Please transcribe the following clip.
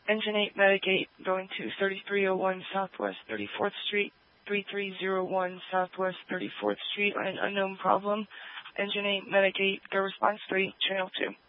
Engine 8 Medigate going to 3301 Southwest 34th Street, 3301 Southwest 34th Street on an unknown problem. Engine 8 Medigate, go response 3, channel 2.